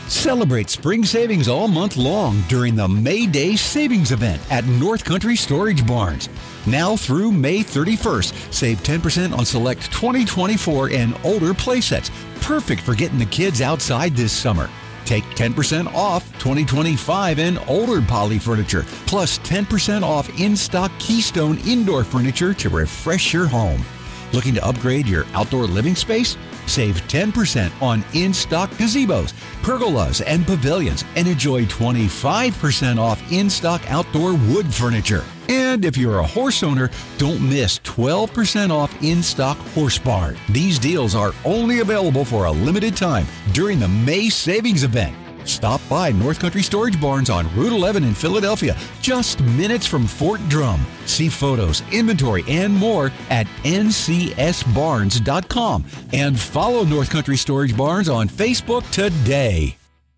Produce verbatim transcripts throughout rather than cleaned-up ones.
Celebrate spring savings all month long during the May Day Savings Event at North Country Storage Barns. Now through May thirty-first, save ten percent on select twenty twenty-four and older playsets. Perfect for getting the kids outside this summer. Take ten percent off twenty twenty-five and older poly furniture, plus ten percent off in-stock Keystone indoor furniture to refresh your home. Looking to upgrade your outdoor living space? Save ten percent on in-stock gazebos, pergolas, and pavilions, and enjoy twenty-five percent off in-stock outdoor wood furniture. And if you're a horse owner, don't miss twelve percent off in-stock horse barn. These deals are only available for a limited time during the May Savings Event. Stop by North Country Storage Barns on Route eleven in Philadelphia, just minutes from Fort Drum. See photos, inventory, and more at N C S barns dot com. And follow North Country Storage Barns on Facebook today.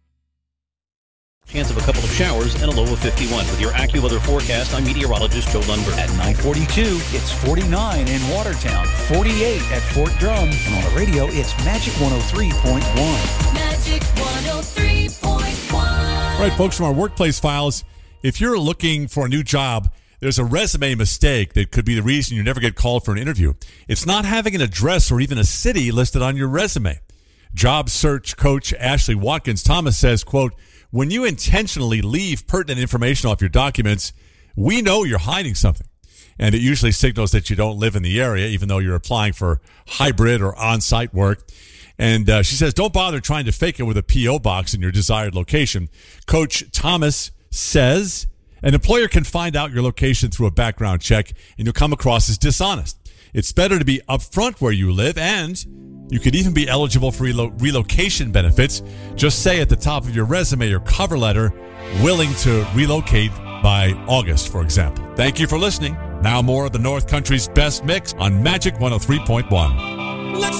Chance of a couple of showers and a low of fifty-one. With your AccuWeather forecast, I'm meteorologist Joe Lundberg. At nine forty-two, it's forty-nine in Watertown, forty-eight at Fort Drum, and on the radio, it's Magic one oh three point one. Magic one oh three point one. All right, folks, from our workplace files, if you're looking for a new job, there's a resume mistake that could be the reason you never get called for an interview. It's not having an address or even a city listed on your resume. Job search coach Ashley Watkins Thomas says, quote, when you intentionally leave pertinent information off your documents, we know you're hiding something. And it usually signals that you don't live in the area, even though you're applying for hybrid or on-site work. And uh, she says, don't bother trying to fake it with a P O box in your desired location. Coach Thomas says an employer can find out your location through a background check, and you'll come across as dishonest. It's better to be upfront where you live, and you could even be eligible for relo- relocation benefits. Just say at the top of your resume or cover letter, willing to relocate by August, for example. Thank you for listening. Now more of the North Country's best mix on Magic one oh three point one. Let's